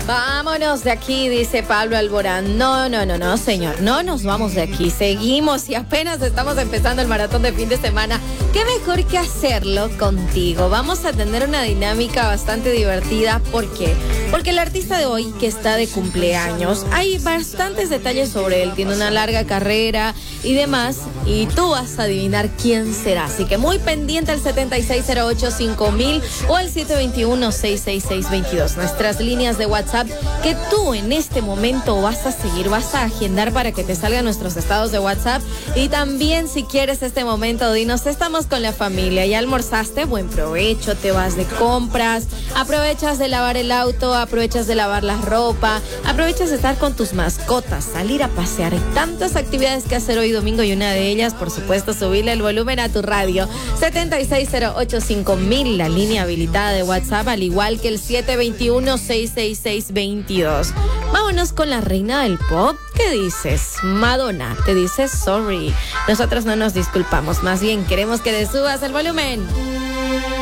Vámonos de aquí, dice Pablo Alborán. No, señor, no nos vamos de aquí. Seguimos y apenas estamos empezando el maratón de fin de semana. Qué mejor que hacerlo contigo. Vamos a tener una dinámica bastante divertida. ¿Por qué? Porque el artista de hoy, que está de cumpleaños, hay bastantes detalles sobre él. Tiene una larga carrera y demás. Y tú vas a adivinar quién será. Así que muy pendiente al 76085000 o al 721-66622. Nuestras líneas de WhatsApp que tú en este momento vas a seguir, vas a agendar para que te salgan nuestros estados de WhatsApp. Y también, si quieres este momento, dinos, estamos con la familia, ya almorzaste, buen provecho, te vas de compras, aprovechas de lavar el auto, aprovechas de lavar la ropa, aprovechas de estar con tus mascotas, salir a pasear. Hay tantas actividades que hacer hoy domingo y una de ellas, por supuesto, subirle el volumen a tu radio. 76085000, la línea habilitada de WhatsApp, al igual que el 721-66622. Vámonos con la reina del pop. ¿Qué dices? Madonna te dice sorry. Nosotros no nos disculpamos, más bien queremos que le subas el volumen.